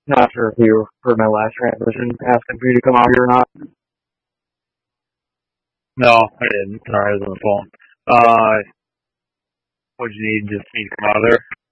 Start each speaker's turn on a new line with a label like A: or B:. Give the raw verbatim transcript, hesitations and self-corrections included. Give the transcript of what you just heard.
A: Not sure if you heard my last transition asking for you to come out here or not.
B: No, I didn't. Sorry, I was on the phone. Uh, what you need? Just need to come out of there?